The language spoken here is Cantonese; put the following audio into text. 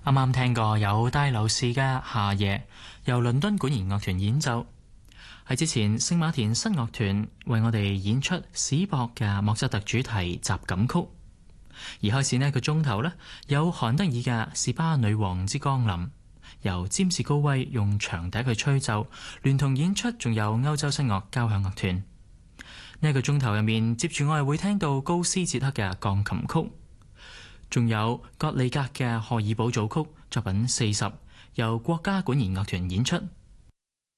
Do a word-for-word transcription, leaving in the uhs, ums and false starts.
啱啱聽過有戴留士嘅《夏夜》，由倫敦管弦樂團演奏。喺之前，聖馬田新樂團為我哋演出史博嘅莫扎特主題集錦曲。而開始呢個鐘頭呢，有韓德爾嘅《士巴女王之降臨》，由詹士高威用長笛去吹奏，聯同演出仲有歐洲新樂交響樂團。呢、這個鐘頭入面，接住我哋會聽到高斯捷克嘅鋼琴曲，仲有葛利格嘅荷爾堡組曲作品四十，由國家管弦樂團演出。